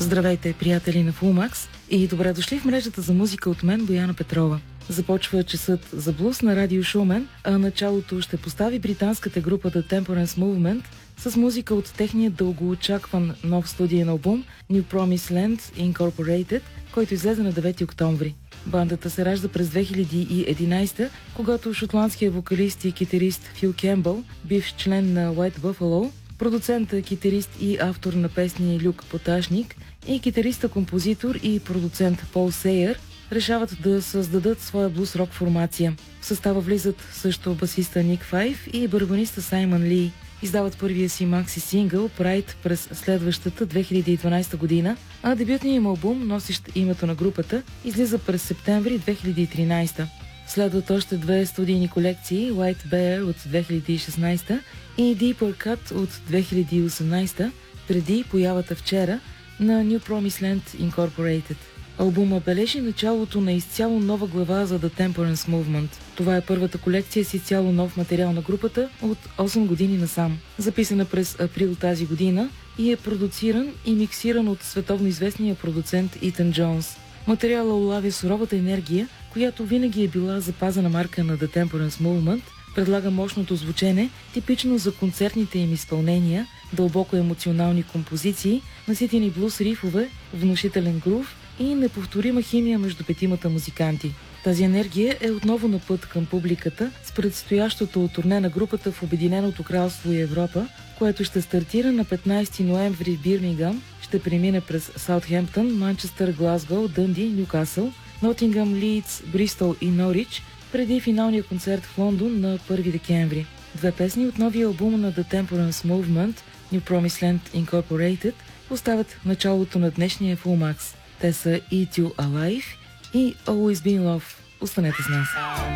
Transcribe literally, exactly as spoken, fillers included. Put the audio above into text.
Здравейте, приятели на Fullmax, и добре дошли в мрежата за музика от мен, Бояна Петрова. Започва часът за блуз на Радио Шумен, а началото ще постави британската група The Temperance Movement с музика от техния дългоочакван нов студиен албум New Promised Land Incorporated, който излезе на девети октомври. Бандата се ражда през две хиляди и единадесета, когато шотландският вокалист и китарист Фил Кембъл, бивш член на White Buffalo, продуцента, китарист и автор на песни Люк Поташник и китариста-композитор и продуцент Пол Сейър решават да създадат своя блуз-рок формация. В състава влизат също басиста Ник Файв и барабаниста Саймън Ли. Издават първия си макси сингъл Pride през следващата две хиляди и дванадесета година, а дебютният им албум, носещ името на групата, излиза през септември две хиляди и тринадесета. Следват още две студийни колекции, White Bear от две хиляди и шестнадесета и Deeper Cut от две хиляди и осемнадесета, преди появата вчера на New Promised Land Incorporated. Албума бележи началото на изцяло нова глава за The Temperance Movement. Това е първата колекция с изцяло нов материал на групата от осем години насам. Записана през април тази година и е продуциран и миксиран от световно известния продуцент Итан Джонс. Материала улавя суровата енергия, която винаги е била запазена марка на The Temperance Movement, предлага мощното звучене, типично за концертните им изпълнения, дълбоко емоционални композиции, наситени блуз рифове, внушителен грув и неповторима химия между петимата музиканти. Тази енергия е отново на път към публиката с предстоящото турне на групата в Обединеното кралство и Европа, което ще стартира на петнадесети ноември в Бирмингам, ще премине през Саутхемптън, Манчестър, Глазго, Дънди, Нюкасъл, Нотингъм, Лийдс, Бристол и Норич, преди финалния концерт в Лондон на първи декември. Две песни от новия албум на The Temperance Movement, New Promised Land Incorporated, остават началото на днешния Fullmax. Те са Eat You Alive и Always Been Love. Останете с нас.